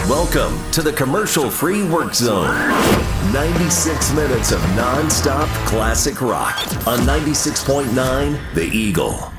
Welcome to the commercial-free work zone. 96 minutes of non-stop classic rock on 96.9 The Eagle.